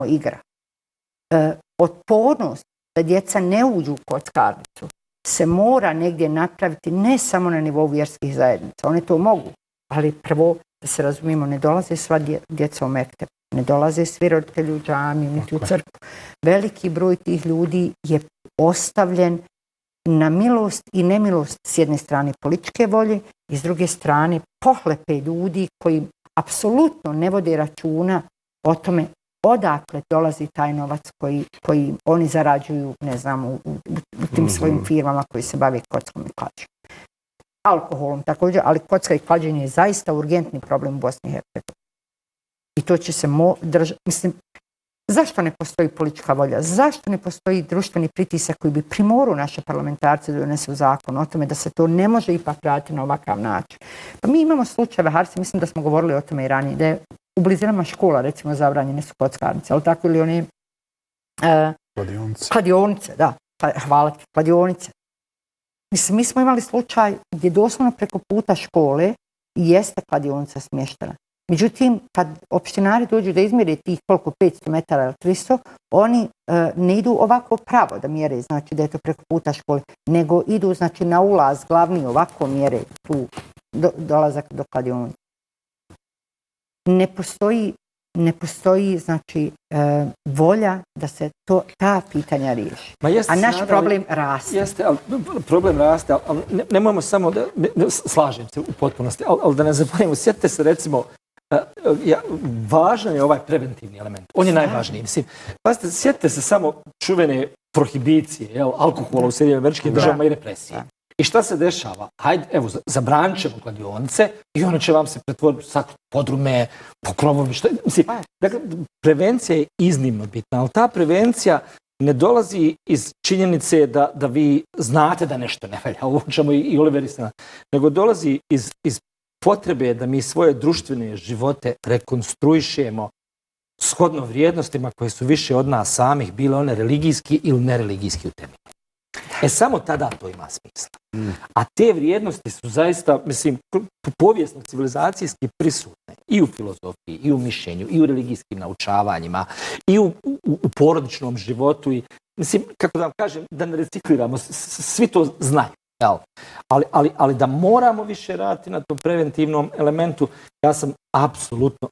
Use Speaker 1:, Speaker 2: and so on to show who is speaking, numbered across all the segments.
Speaker 1: igra. Otpornost da djeca ne uđu u kockarnicu se mora negdje napraviti ne samo na nivou vjerskih zajednica. One to mogu, ali prvo, da se razumijemo, ne dolaze sva djeca u mekteb, ne dolaze svi roditelji u džamiju, niti u crkvu. Veliki broj tih ljudi je ostavljen na milost i nemilost s jedne strane političke volje i s druge strane pohlepe ljudi koji apsolutno ne vode računa o tome odakle dolazi taj novac koji oni zarađuju, ne znam, u tim svojim firmama koji se bave kockom i klađenjem. Alkoholom također, ali kocka i klađenje je zaista urgentni problem u Bosni i Hercegovini. I to će se mislim, zašto ne postoji politička volja? Zašto ne postoji društveni pritisak koji bi primorao naše parlamentarce da donesu zakon o tome da se to ne može ipak raditi na ovakav način? Pa mi imamo slučajeve, Harsi, mislim da smo govorili o tome i ranije, da je u blizinama škola, recimo, zabranjene su kockarnice, ali tako ili one kladionice, da, hvala ti, kladionice. Mislim, mi smo imali slučaj gdje doslovno preko puta škole jeste kladionica smještena. Međutim, kad opštinari dođu da izmjere tih koliko 500 metara ili 300, oni ne idu ovako pravo da mjere, znači da je to preko puta škole, nego idu znači na ulaz glavni ovako mjere tu dolazak do kladionice. Ne postoji znači volja da se ta pitanja riješi. A naš problem raste.
Speaker 2: Jeste, ali problem raste, ali nemojmo samo da, slažem se u potpunosti, ali da ne zaboravimo, sjetite se recimo, važan je ovaj preventivni element. On je najvažniji. Mislim, sjetite se samo čuvene prohibicije, alkohola u Sjedinjenim Američkim Državama i represije. I šta se dešava? Hajde, evo, zabranit ćemo kladionice i ono će vam se pretvoriti podrume, po krovovima. Dakle, prevencija je iznimno bitna, ali ta prevencija ne dolazi iz činjenice da vi znate da nešto ne valja, ovo ćemo i Oliver Istina, nego dolazi iz potrebe da mi svoje društvene živote rekonstruišemo shodno vrijednostima koje su više od nas samih, bile one religijski ili nereligijski u temelju. Samo tada to ima smisla. A te vrijednosti su zaista, mislim, povijesno civilizacijski prisutne i u filozofiji, i u mišljenju, i u religijskim naučavanjima, i u porodičnom životu. I, mislim, kako da vam kažem, da ne recikliramo, svi to znaju. Ali da moramo više raditi na tom preventivnom elementu, ja sam apsolutno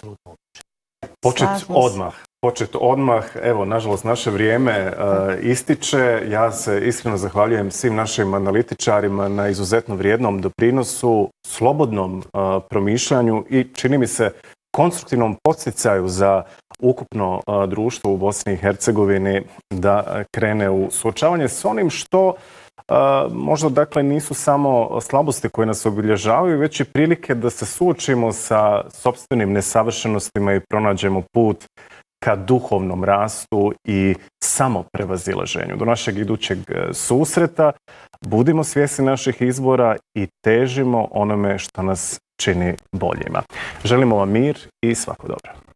Speaker 3: Počet odmah, evo, nažalost, naše vrijeme ističe. Ja se iskreno zahvaljujem svim našim analitičarima na izuzetno vrijednom doprinosu, slobodnom promišljanju i, čini mi se, konstruktivnom podsticaju za ukupno društvo u Bosni i Hercegovini da krene u suočavanje s onim što možda, dakle, nisu samo slabosti koje nas obilježavaju, već i prilike da se suočimo sa sopstvenim nesavršenostima i pronađemo put ka duhovnom rastu i samoprevazilaženju. Do našeg idućeg susreta budimo svjesni naših izbora i težimo onome što nas čini boljima. Želimo vam mir i svako dobro.